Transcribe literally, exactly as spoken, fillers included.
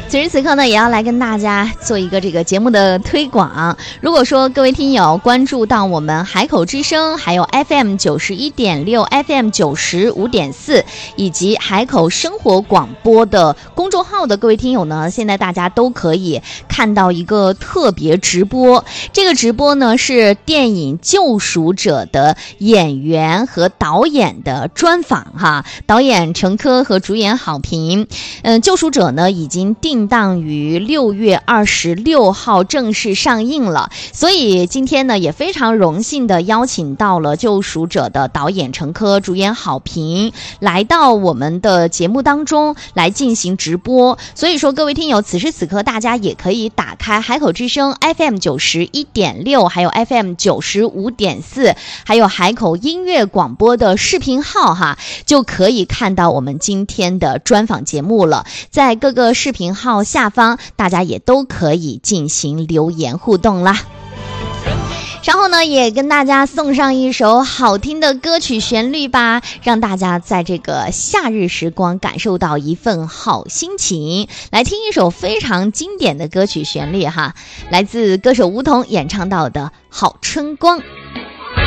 此时此刻呢，也要来跟大家做一个这个节目的推广。如果说各位听友关注到我们海口之声，还有 F M 九十一点六、F M 九十五点四，以及海口生活广播的公众号的各位听友呢，现在大家都可以看到一个特别直播。这个直播呢是电影《救赎者》的演员和导演的专访哈，导演陈科和主演郝平。嗯，《救赎者》呢已经定档于六月二十六号正式上映了，所以今天呢也非常荣幸的邀请到了《救赎者》的导演陈科、主演郝平来到我们的节目当中来进行直播。所以说各位听友，此时此刻大家也可以打开海口之声 F M 九十一点六，还有 F M 九十五点四，还有海口音乐广播的视频号哈，就可以看到我们今天的专访节目了。在各个视频号下方，大家也都可以进行留言互动啦。然后呢，也跟大家送上一首好听的歌曲旋律吧，让大家在这个夏日时光感受到一份好心情。来听一首非常经典的歌曲旋律哈，来自歌手吴彤演唱到的《好春光》。